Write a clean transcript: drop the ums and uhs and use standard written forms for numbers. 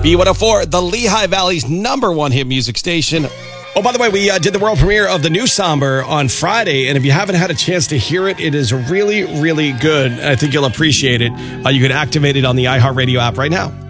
B104, the Lehigh Valley's #1 hit music station. Oh, by the way, we did the world premiere of the new Somber on Friday, and if you haven't had a chance to hear it, it is really, really good. I think you'll appreciate it. You can activate it on the iHeartRadio app right now.